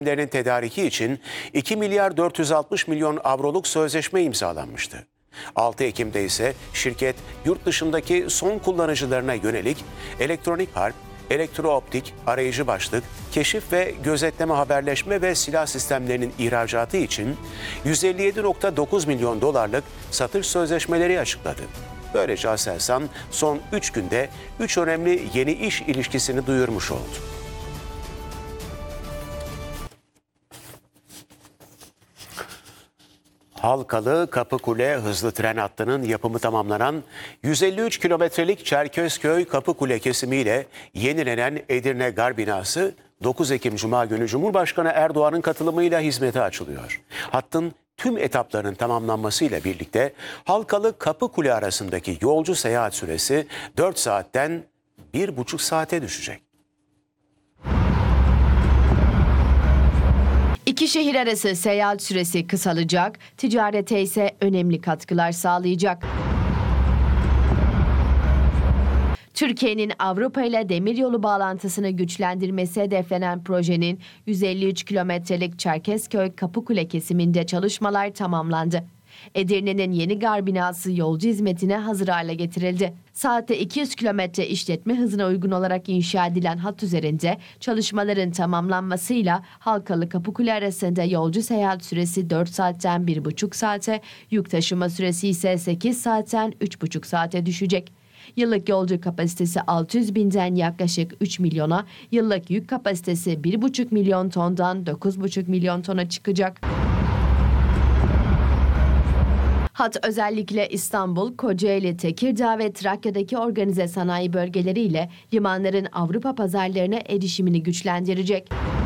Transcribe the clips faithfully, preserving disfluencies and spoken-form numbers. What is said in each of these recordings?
Lerinin tedariki için iki milyar dört yüz altmış milyon avroluk sözleşme imzalanmıştı. altı Ekim'de ise şirket yurt dışındaki son kullanıcılarına yönelik elektronik harp, elektrooptik, arayıcı başlık, keşif ve gözetleme haberleşme ve silah sistemlerinin ihracatı için yüz elli yedi virgül dokuz milyon dolarlık satış sözleşmeleri açıkladı. Böylece Aselsan son üç günde üç önemli yeni iş ilişkisini duyurmuş oldu. Halkalı Kapıkule hızlı tren hattının yapımı tamamlanan yüz elli üç kilometrelik Çerkezköy Kapıkule kesimiyle yenilenen Edirne Gar binası dokuz Ekim Cuma günü Cumhurbaşkanı Erdoğan'ın katılımıyla hizmete açılıyor. Hattın tüm etaplarının tamamlanmasıyla birlikte Halkalı Kapıkule arasındaki yolcu seyahat süresi dört saatten bir buçuk saate düşecek. İki şehir arası seyahat süresi kısalacak, ticarete ise önemli katkılar sağlayacak. Türkiye'nin Avrupa ile demiryolu bağlantısını güçlendirmesi hedeflenen projenin yüz elli üç kilometrelik Çerkezköy Kapıkule kesiminde çalışmalar tamamlandı. Edirne'nin yeni gar binası yolcu hizmetine hazır hale getirildi. Saatte iki yüz kilometre işletme hızına uygun olarak inşa edilen hat üzerinde çalışmaların tamamlanmasıyla Halkalı Kapıkule arasında yolcu seyahat süresi dört saatten bir buçuk saate, yük taşıma süresi ise sekiz saatten üç buçuk saate düşecek. Yıllık yolcu kapasitesi altı yüz binden yaklaşık üç milyona, yıllık yük kapasitesi bir buçuk milyon tondan dokuz buçuk milyon tona çıkacak. Hat özellikle İstanbul, Kocaeli, Tekirdağ ve Trakya'daki organize sanayi bölgeleriyle limanların Avrupa pazarlarına erişimini güçlendirecek.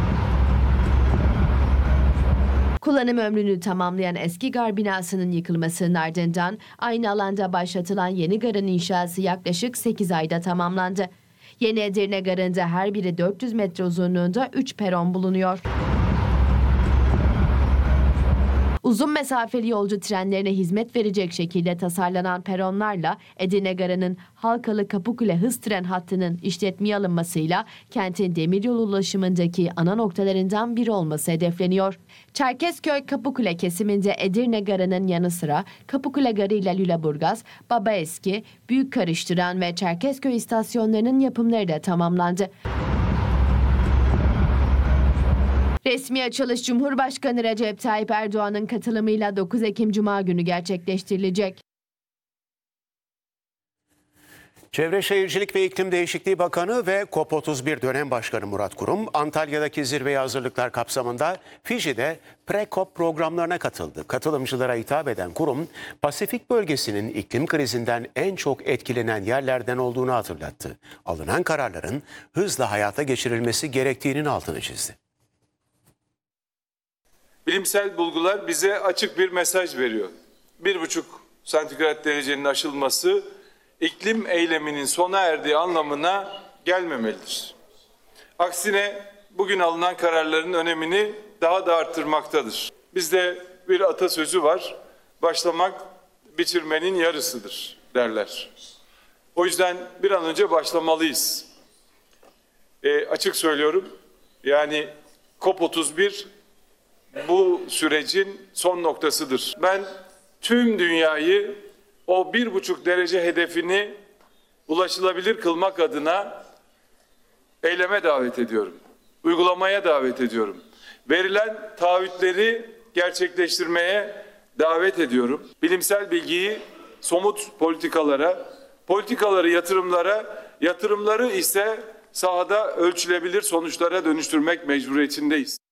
Kullanım ömrünü tamamlayan eski gar binasının yıkılmasının ardından aynı alanda başlatılan yeni garın inşası yaklaşık sekiz ayda tamamlandı. Yeni Edirne Garı'nda her biri dört yüz metre uzunluğunda üç peron bulunuyor. Uzun mesafeli yolcu trenlerine hizmet verecek şekilde tasarlanan peronlarla Edirne Garı'nın Halkalı Kapıkule hız tren hattının işletmeye alınmasıyla kentin demiryolu ulaşımındaki ana noktalarından biri olması hedefleniyor. Çerkezköy Kapıkule kesiminde Edirne Garı'nın yanı sıra Kapıkule Garı ile Lüleburgaz, Babaeski, Büyükkarıştıran ve Çerkezköy istasyonlarının yapımları da tamamlandı. Resmi açılış Cumhurbaşkanı Recep Tayyip Erdoğan'ın katılımıyla dokuz Ekim Cuma günü gerçekleştirilecek. Çevre Şehircilik ve İklim Değişikliği Bakanı ve COP otuz bir dönem başkanı Murat Kurum, Antalya'daki zirveye hazırlıklar kapsamında Fiji'de Pre-COP programlarına katıldı. Katılımcılara hitap eden Kurum, Pasifik bölgesinin iklim krizinden en çok etkilenen yerlerden olduğunu hatırlattı. Alınan kararların hızla hayata geçirilmesi gerektiğinin altını çizdi. Bilimsel bulgular bize açık bir mesaj veriyor. Bir buçuk santigrat derecenin aşılması iklim eyleminin sona erdiği anlamına gelmemelidir. Aksine bugün alınan kararların önemini daha da arttırmaktadır. Bizde bir atasözü var, başlamak bitirmenin yarısıdır derler. O yüzden bir an önce başlamalıyız. E, açık söylüyorum, yani COP otuz bir bu sürecin son noktasıdır. Ben tüm dünyayı o bir buçuk derece hedefini ulaşılabilir kılmak adına eyleme davet ediyorum. Uygulamaya davet ediyorum. Verilen taahhütleri gerçekleştirmeye davet ediyorum. Bilimsel bilgiyi somut politikalara, politikaları yatırımlara, yatırımları ise sahada ölçülebilir sonuçlara dönüştürmek mecburiyetindeyiz.